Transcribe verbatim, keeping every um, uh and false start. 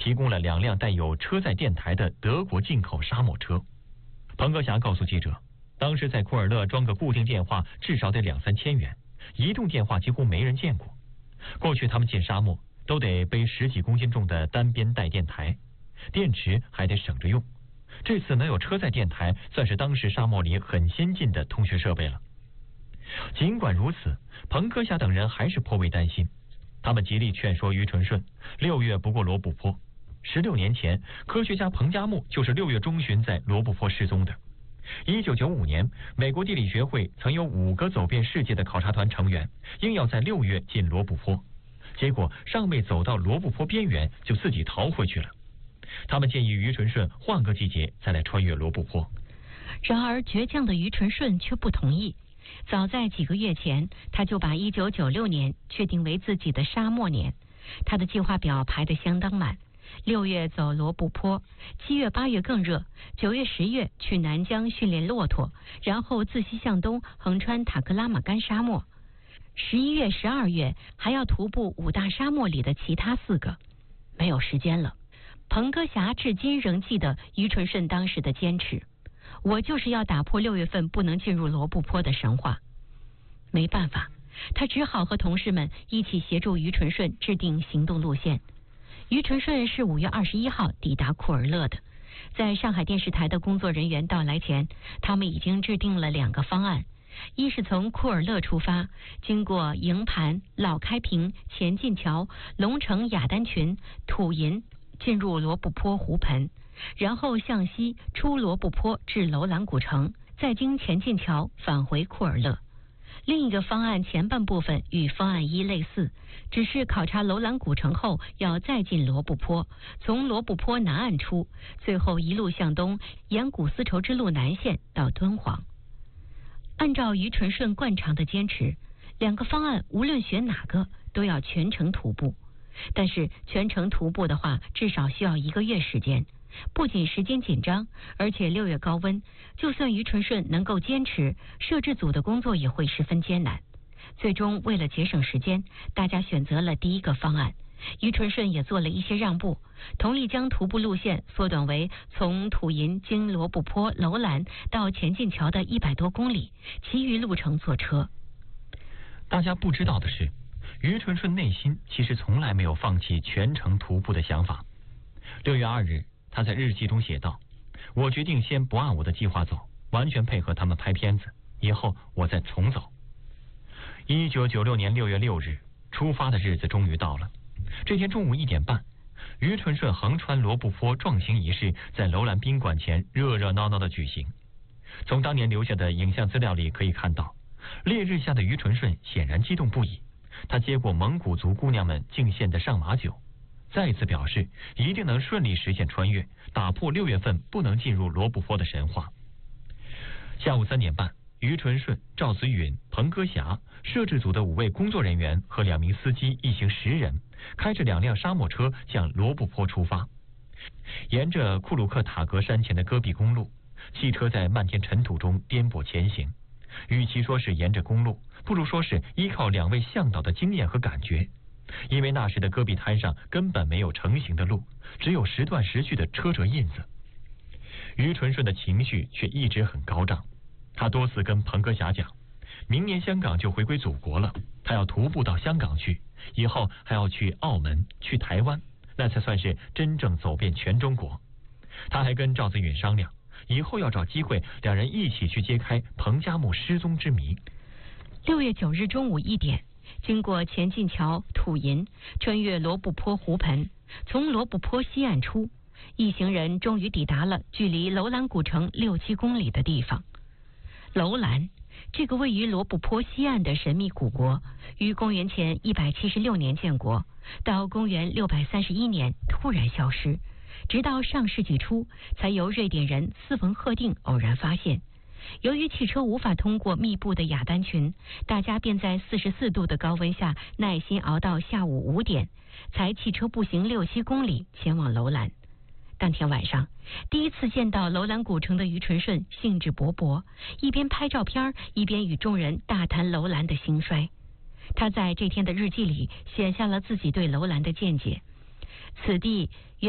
提供了两辆带有车载电台的德国进口沙漠车。彭格霞告诉记者，当时在库尔勒装个固定电话至少得两三千元，移动电话几乎没人见过。过去他们进沙漠都得背十几公斤重的单边带电台，电池还得省着用。这次能有车载电台，算是当时沙漠里很先进的通讯设备了。尽管如此，彭格霞等人还是颇为担心。他们极力劝说于纯顺六月不过罗布泊。十六年前，科学家彭加木就是六月中旬在罗布泊失踪的。一九九五年，美国地理学会曾有五个走遍世界的考察团成员，硬要在六月进罗布泊，结果尚未走到罗布泊边缘，就自己逃回去了。他们建议于纯顺换个季节再来穿越罗布泊。 然而倔强的于纯顺却不同意。早在几个月前，他就把一九九六年确定为自己的沙漠年。他的计划表排得相当满，六月走罗布泊，七月八月更热，九月十月去南疆训练骆驼，然后自西向东横穿塔克拉玛干沙漠，十一月十二月还要徒步五大沙漠里的其他四个。没有时间了。彭格霞至今仍记得于纯顺当时的坚持，我就是要打破六月份不能进入罗布泊的神话。没办法，他只好和同事们一起协助于纯顺制定行动路线。于纯顺是五月二十一号抵达库尔勒的。在上海电视台的工作人员到来前，他们已经制定了两个方案：一是从库尔勒出发，经过营盘、老开平、前进桥、龙城雅丹群、土银，进入罗布泊湖盆，然后向西出罗布泊至楼兰古城，再经前进桥返回库尔勒。另一个方案前半部分与方案一类似，只是考察楼兰古城后要再进罗布泊，从罗布泊南岸出，最后一路向东沿古丝绸之路南线到敦煌。按照于纯顺惯常的坚持，两个方案无论选哪个都要全程徒步，但是全程徒步的话至少需要一个月时间。不仅时间紧张，而且六月高温，就算于纯顺能够坚持，摄制组的工作也会十分艰难。最终为了节省时间，大家选择了第一个方案。于纯顺也做了一些让步，同意将徒步路线缩短为从土银经罗布泊、楼兰到前进桥的一百多公里，其余路程坐车。 大家不知道的是，于纯顺内心其实从来没有放弃全程徒步的想法。六月二日，他在日记中写道：我决定先不按我的计划走，完全配合他们拍片子，以后我再重走。一九九六年六月六日，出发的日子终于到了。这天中午一点半，于纯顺横穿罗布泊壮行仪式在楼兰宾馆前热热闹闹的举行。从当年留下的影像资料里可以看到，烈日下的于纯顺显然激动不已。他接过蒙古族姑娘们敬献的上马酒，再次表示一定能顺利实现穿越，打破六月份不能进入罗布泊的神话。下午三点半，于纯顺、赵子允、彭戈霞、摄制组的五位工作人员和两名司机一行十人，开着两辆沙漠车向罗布泊出发。沿着库鲁克塔格山前的戈壁公路，汽车在漫天尘土中颠簸前行。与其说是沿着公路，不如说是依靠两位向导的经验和感觉。因为那时的戈壁滩上根本没有成型的路，只有时断时续的车辙印子。于纯顺的情绪却一直很高涨，他多次跟彭戈霞讲，明年香港就回归祖国了，他要徒步到香港去，以后还要去澳门、去台湾，那才算是真正走遍全中国。他还跟赵子允商量，以后要找机会两人一起去揭开彭加木失踪之谜。 六月九日中午一点，经过前进桥、土银，穿越罗布泊湖盆，从罗布泊西岸出，一行人终于抵达了距离楼兰古城六七公里的地方。楼兰，这个位于罗布泊西岸的神秘古国，于公元前一百七十六年建国，到公元六百三十一年突然消失，直到上世纪初才由瑞典人斯冯赫定偶然发现。由于汽车无法通过密布的雅丹群，大家便在四十四度的高温下耐心熬到下午五点，才汽车步行六七公里前往楼兰。当天晚上，第一次见到楼兰古城的于纯顺兴致勃勃，一边拍照片，一边与众人大谈楼兰的兴衰。他在这天的日记里写下了自己对楼兰的见解：此地原